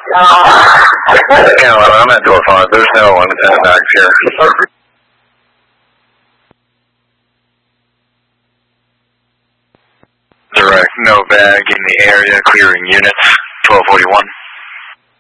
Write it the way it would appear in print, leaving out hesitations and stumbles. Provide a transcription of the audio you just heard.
Yeah, I'm at door 5. There's no unintended acts here. Direct, no bag in the area, clearing units, 1241.